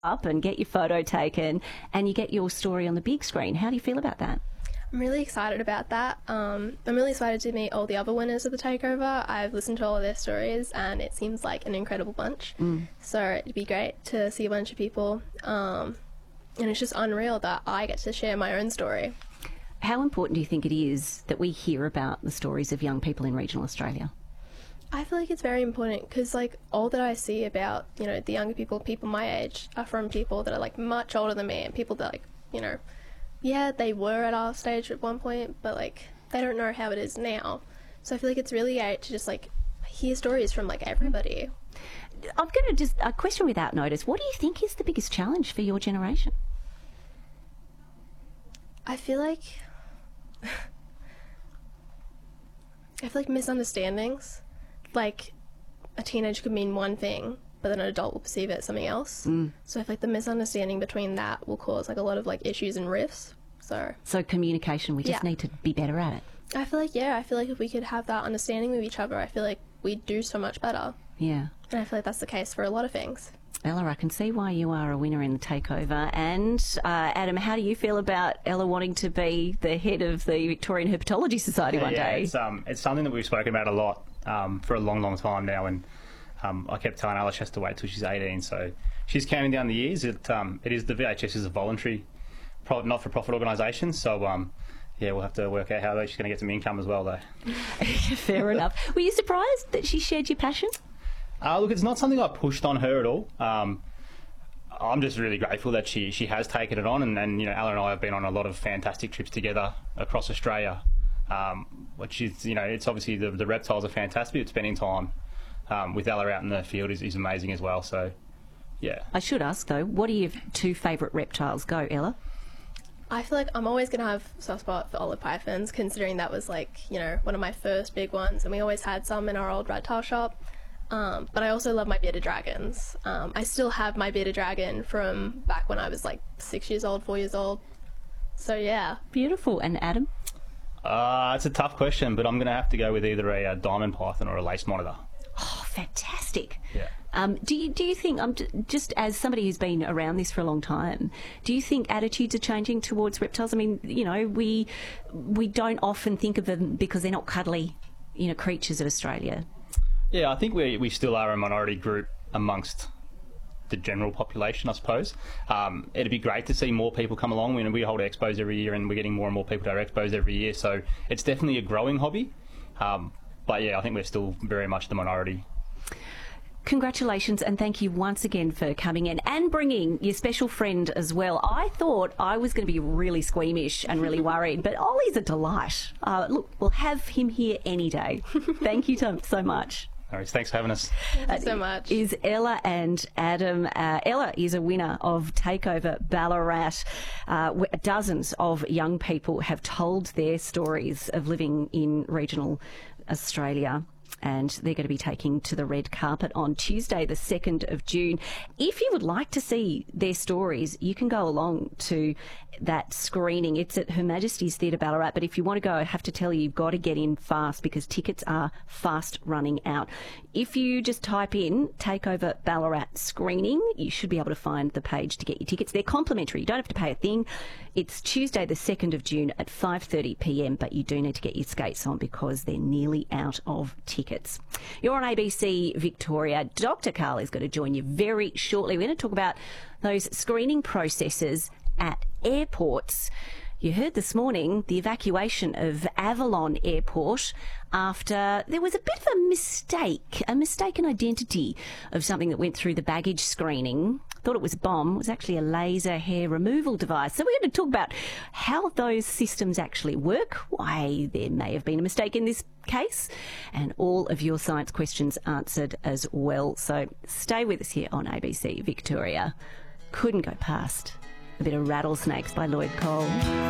up and get your photo taken and you get your story on the big screen. How do you feel about that? I'm really excited about that. I'm really excited to meet all the other winners of the takeover. I've listened to all of their stories and it seems like an incredible bunch. So it'd be great to see a bunch of people. And it's just unreal that I get to share my own story. How important do you think it is that we hear about the stories of young people in regional Australia? I feel like it's very important because, like, all that I see about, the younger people my age are from people that are, like, much older than me and people that, like, yeah, they were at our stage at one point, but, like, they don't know how it is now. So I feel like it's really great to just, like, hear stories from, like, everybody. I'm going to just, a question without notice. What do you think is the biggest challenge for your generation? I feel like misunderstandings. Like, a teenager could mean one thing, but then an adult will perceive it as something else. So I feel like the misunderstanding between that will cause, like, a lot of, like, issues and rifts. So communication, we just need to be better at it. I feel like if we could have that understanding with each other, I feel like we'd do so much better. Yeah. And I feel like that's the case for a lot of things. Ella, I can see why you are a winner in the takeover. And Adam, how do you feel about Ella wanting to be the head of the Victorian Herpetology Society one day? It's something that we've spoken about a lot for a long, long time now. And I kept telling Ella she has to wait till she's 18. So she's counting down the years. It is the VHS is a voluntary, not-for-profit organisation. So we'll have to work out how she's going to get some income as well, though. Fair enough. Were you surprised that she shared your passion? Look, it's not something I pushed on her at all. I'm just really grateful that she has taken it on, and Ella and I have been on a lot of fantastic trips together across Australia, which is, it's obviously the reptiles are fantastic, but spending time with Ella out in the field is amazing as well, so, yeah. I should ask, though, what are your two favourite reptiles? Go, Ella. I feel like I'm always going to have a soft spot for olive pythons, considering that was, like, one of my first big ones, and we always had some in our old reptile shop. But I also love my bearded dragons. I still have my bearded dragon from back when I was like 6 years old, 4 years old. So yeah. Beautiful. And Adam? It's a tough question, but I'm going to have to go with either a diamond python or a lace monitor. Oh, fantastic. Yeah. Do you think, just as somebody who's been around this for a long time, do you think attitudes are changing towards reptiles? I mean, we don't often think of them because they're not cuddly, creatures of Australia. Yeah, I think we still are a minority group amongst the general population, I suppose. It'd be great to see more people come along. We hold expos every year and we're getting more and more people to our expos every year, so it's definitely a growing hobby. But yeah, I think we're still very much the minority. Congratulations, and thank you once again for coming in and bringing your special friend as well. I thought I was going to be really squeamish and really worried, but Ollie's a delight. Look, we'll have him here any day. Thank you so much. All right, thanks for having us. Thank you so much. Is Ella and Adam. Ella is a winner of Takeover Ballarat. Dozens of young people have told their stories of living in regional Australia, and they're going to be taking to the red carpet on Tuesday, the 2nd of June. If you would like to see their stories, you can go along to that screening. It's at Her Majesty's Theatre Ballarat, but if you want to go, I have to tell you, you've got to get in fast because tickets are fast running out. If you just type in Takeover Ballarat screening, you should be able to find the page to get your tickets. They're complimentary. You don't have to pay a thing. It's Tuesday, the 2nd of June at 5:30 p.m, but you do need to get your skates on because they're nearly out of tickets. You're on ABC Victoria. Dr. Carl is going to join you very shortly. We're going to talk about those screening processes at airports. You heard this morning the evacuation of Avalon Airport after there was a bit of a mistaken identity of something that went through the baggage screening. Thought it was a bomb. It was actually a laser hair removal device. So we're going to talk about how those systems actually work, why there may have been a mistake in this case, and all of your science questions answered as well. So stay with us here on ABC Victoria. Couldn't go past a bit of Rattlesnakes by Lloyd Cole.